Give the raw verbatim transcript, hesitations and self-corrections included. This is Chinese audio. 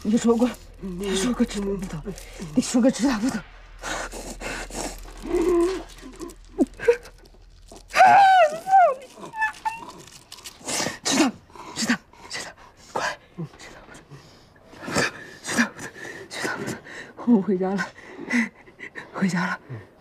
你说过，你说过知道不疼，你说过知道不疼。知道，知道，知道，快，知道不疼，知道不疼，知道不疼，我回家了，回家了。